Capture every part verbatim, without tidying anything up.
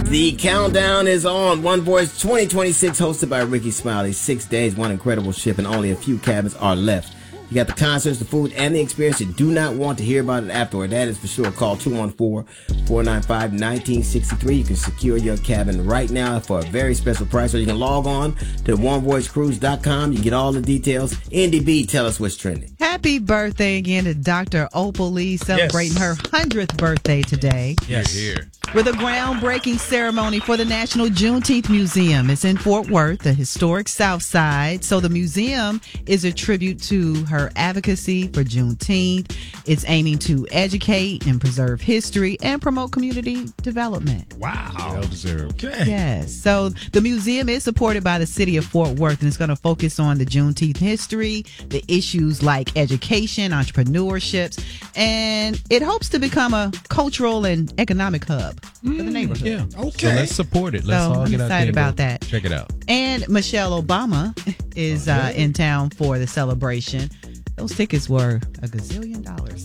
The countdown is on. One Voice twenty twenty-six, hosted by Ricky Smiley. Six days, one incredible ship, and only a few cabins are left. You got the concerts, the food, and the experience. You do not want to hear about it afterward. That is for sure. Call two one four, four nine five, one nine six three. You can secure your cabin right now for a very special price. Or you can log on to one voice cruise dot com. You can get all the details. N D B, tell us what's trending. Happy birthday again to Doctor Opal Lee, celebrating yes. her hundredth birthday today. Yes, here. With a groundbreaking ceremony for the National Juneteenth Museum. It's in Fort Worth, the historic South Side. So the museum is a tribute to her advocacy for Juneteenth. It's aiming to educate and preserve history and promote community development. Wow. Well deserved. Okay. Yes. So the museum is supported by the city of Fort Worth, and it's going to focus on the Juneteenth history, the issues like education, entrepreneurships, and it hopes to become a cultural and economic hub for the neighborhood. Yeah. Okay. So let's support it. Let's So all I'm get out there excited and about go that. Check it out. And Michelle Obama is uh, in town for the celebration. Those tickets were a gazillion dollars.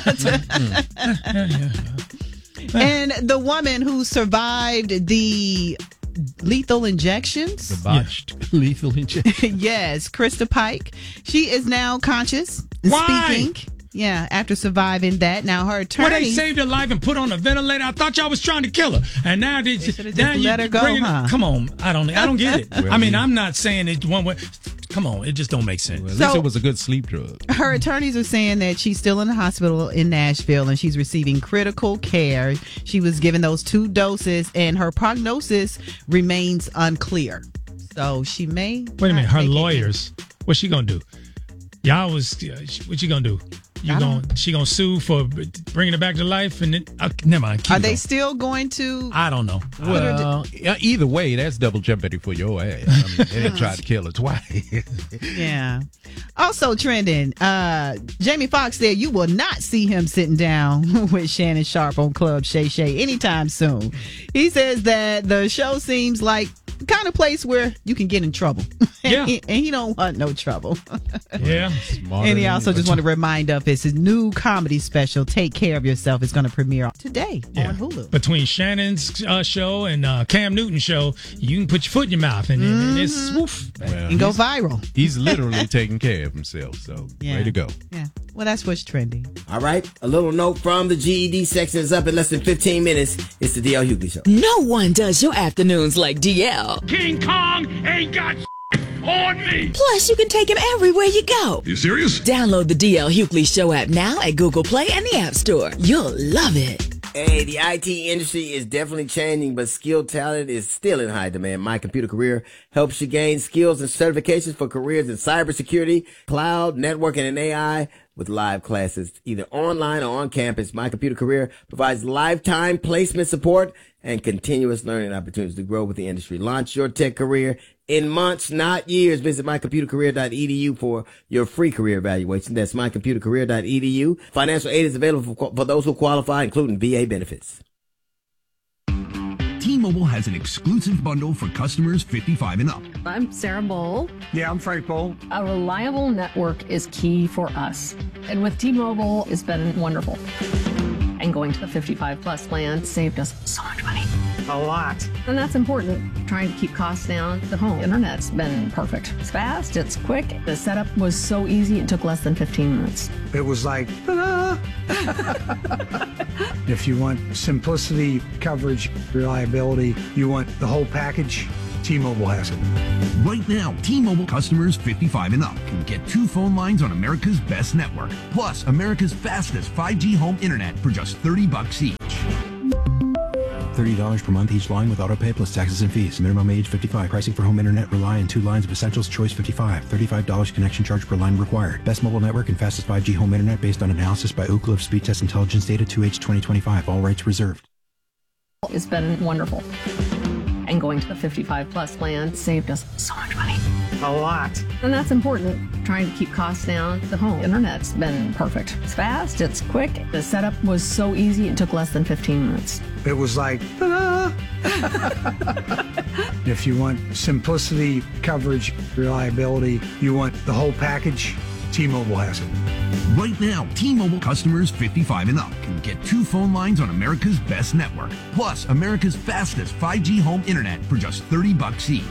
And the woman who survived the lethal injections. The botched yeah. lethal injection. Yes, Krista Pike. She is now conscious. Why? Speaking. Yeah, after surviving that. Now her attorney. Well, they saved her life and put her on a ventilator. I thought y'all was trying to kill her, and now they, They should've now just you let her go, bringing- huh? Come on, I don't, I don't get it. Well, I mean, yeah. I'm not saying it one way. Come on, it just don't make sense. Well, at So- least it was a good sleep drug. Her attorneys are saying that she's still in the hospital in Nashville and she's receiving critical care. She was given those two doses and her prognosis remains unclear. So she may. Wait a minute, not her make it. lawyers. What's she gonna do? Y'all was. Uh, what you gonna do? You I gonna don't- she gonna sue for bringing her back to life? And then, uh, never mind. Keep Are they going. still going to? I don't know. Well, yeah, either way, that's double jeopardy for your ass. I mean, they didn't try to kill her twice. Yeah. Also trending, uh, Jamie Foxx said you will not see him sitting down with Shannon Sharp on Club Shay Shay anytime soon. He says that the show seems like the kind of place where you can get in trouble. and, Yeah. he, and he don't want no trouble. Yeah. Smarter And he than also you. just want to remind of his new comedy special, Take Care of Yourself, is going to premiere today Yeah. on Hulu. Between Shannon's uh, show and uh, Cam Newton's show, you can put your foot in your mouth and, and, and it's woof. Well, And go he's- viral. He's literally taking care of himself, so Yeah. way to go. Yeah. Well, that's what's trending. All right, a little note from the G E D section is up in less than fifteen minutes. It's the D L Hughley Show. No one does your afternoons like D L. King Kong ain't got on me. Plus, you can take him everywhere you go. You serious? Download the D L Hughley Show app now at Google Play and the App Store. You'll love it. Hey, the I T industry is definitely changing, but skilled talent is still in high demand. My Computer Career helps you gain skills and certifications for careers in cybersecurity, cloud, networking, and A I with live classes, either online or on campus. My Computer Career provides lifetime placement support and continuous learning opportunities to grow with the industry. Launch your tech career in months, not years. Visit my computer career dot e d u for your free career evaluation. That's my computer career dot e d u. Financial aid is available for, for those who qualify, including V A benefits. T-Mobile has an exclusive bundle for customers fifty-five and up. I'm Sarah Bowl. Yeah, I'm Frank Bowl. A reliable network is key for us. And with T-Mobile, it's been wonderful. And going to the fifty-five plus plan saved us so much money. A lot. And that's important. Trying to keep costs down. The home internet's been perfect. It's fast, it's quick. The setup was so easy, it took less than fifteen minutes. It was like, ta-da! If you want simplicity, coverage, reliability, you want the whole package, T-Mobile has it. Right now, T-Mobile customers fifty-five and up can get two phone lines on America's best network, plus America's fastest five G home internet for just thirty bucks each. thirty dollars per month each line with autopay plus taxes and fees. Minimum age fifty-five. Pricing for home internet rely on two lines of Essentials Choice fifty-five. thirty-five dollars connection charge per line required. Best mobile network and fastest five G home internet based on analysis by Ookla of Speed Test Intelligence data two H twenty twenty-five. All rights reserved. It's been wonderful. And going to the fifty-five plus plan saved us so much money. A lot. And that's important. Trying to keep costs down. The home internet's been perfect. It's fast, it's quick. The setup was so easy, it took less than fifteen minutes. It was like, ta-da! If you want simplicity, coverage, reliability, you want the whole package, T-Mobile has it. Right now, T-Mobile customers fifty-five and up can get two phone lines on America's best network, plus America's fastest five G home internet for just thirty bucks each.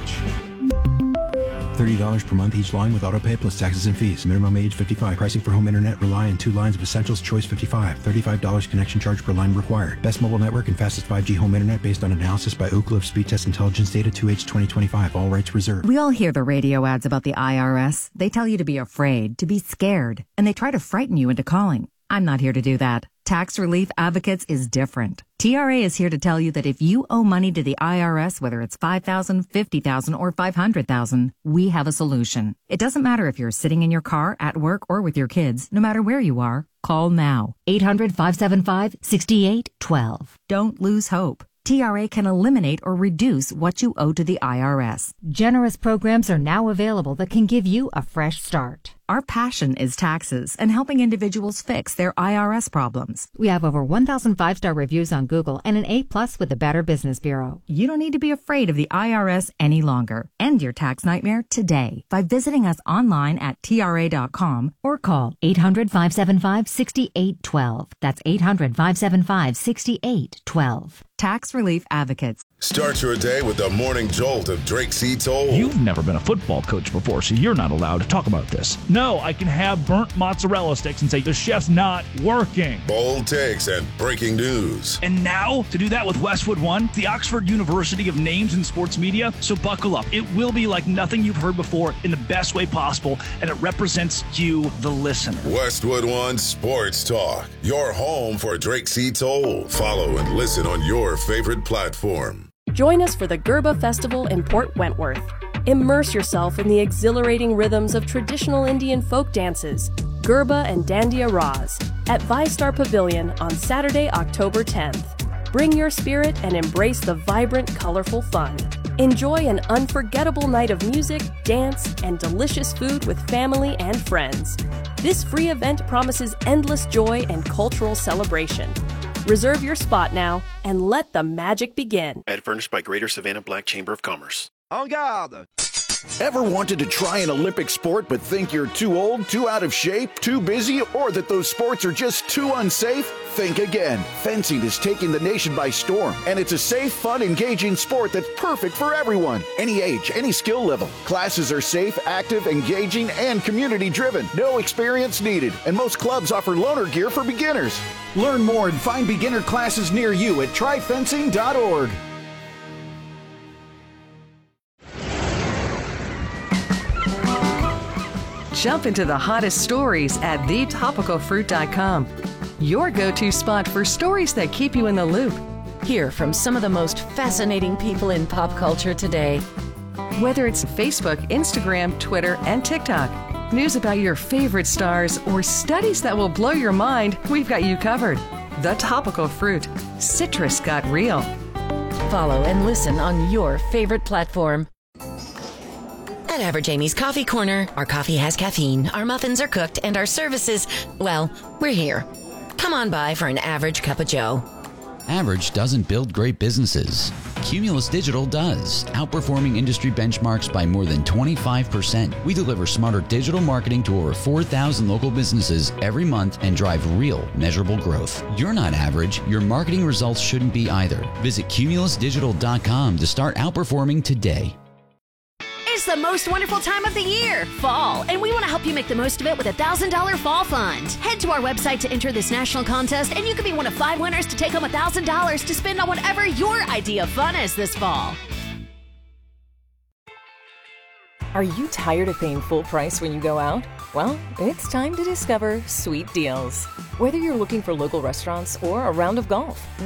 thirty dollars per month each line with autopay plus taxes and fees. Minimum age fifty-five. Pricing for home internet rely on two lines of essentials. Choice fifty-five. thirty-five dollars connection charge per line required. Best mobile network and fastest five G home internet based on analysis by Ookla of Speed Test Intelligence Data two H twenty twenty-five. All rights reserved. We all hear the radio ads about the I R S. They tell you to be afraid, to be scared, and they try to frighten you into calling. I'm not here to do that. Tax Relief Advocates is different. T R A is here to tell you that if you owe money to the I R S, whether it's five thousand dollars, fifty thousand dollars, or five hundred thousand dollars, we have a solution. It doesn't matter if you're sitting in your car, at work, or with your kids. No matter where you are, call now. eight hundred, five seven five, six eight one two. Don't lose hope. T R A can eliminate or reduce what you owe to the I R S. Generous programs are now available that can give you a fresh start. Our passion is taxes and helping individuals fix their I R S problems. We have over one thousand five-star reviews on Google and an A plus with the Better Business Bureau. You don't need to be afraid of the I R S any longer. End your tax nightmare today by visiting us online at T R A dot com or call eight hundred, five seven five, six eight one two. That's eight hundred, five seven five, six eight one two. Tax Relief Advocates. Start your day with the morning jolt of Drake C. Toll. You've never been a football coach before, so you're not allowed to talk about this. No, I can have burnt mozzarella sticks and say the chef's not working. Bold takes and breaking news. And now, to do that with Westwood One, the Oxford University of Names in Sports Media. So buckle up. It will be like nothing you've heard before in the best way possible, and it represents you, the listener. Westwood One Sports Talk, your home for Drake C. Toll. Follow and listen on your favorite platform. Join us for the Gerba Festival in Port Wentworth. Immerse yourself in the exhilarating rhythms of traditional Indian folk dances, Gerba and Dandiya Raz, at ViStar Pavilion on Saturday, October tenth. Bring your spirit and embrace the vibrant, colorful fun. Enjoy an unforgettable night of music, dance, and delicious food with family and friends. This free event promises endless joy and cultural celebration. Reserve your spot now and let the magic begin. Ad furnished by Greater Savannah Black Chamber of Commerce. En garde! Ever wanted to try an Olympic sport but think you're too old, too out of shape, too busy, or that those sports are just too unsafe? Think again. Fencing is taking the nation by storm, and it's a safe, fun, engaging sport that's perfect for everyone. Any age, any skill level. Classes are safe, active, engaging, and community-driven. No experience needed, and most clubs offer loaner gear for beginners. Learn more and find beginner classes near you at try fencing dot org. Jump into the hottest stories at the topical fruit dot com. Your go-to spot for stories that keep you in the loop. Hear from some of the most fascinating people in pop culture today. Whether it's Facebook, Instagram, Twitter, and TikTok, news about your favorite stars, or studies that will blow your mind, we've got you covered. The Topical Fruit. Citrus got real. Follow and listen on your favorite platform. At Average Amy's Coffee Corner, our coffee has caffeine, our muffins are cooked, and our services, well, we're here. Come on by for an average cup of joe. Average doesn't build great businesses. Cumulus Digital does, outperforming industry benchmarks by more than twenty-five percent. We deliver smarter digital marketing to over four thousand local businesses every month and drive real, measurable growth. You're not average. Your marketing results shouldn't be either. Visit cumulus digital dot com to start outperforming today. It's the most wonderful time of the year, fall, and we want to help you make the most of it with a one thousand dollars Fall Fund. Head to our website to enter this national contest, and you could be one of five winners to take home one thousand dollars to spend on whatever your idea of fun is this fall. Are you tired of paying full price when you go out? Well, it's time to discover Sweet Deals. Whether you're looking for local restaurants or a round of golf,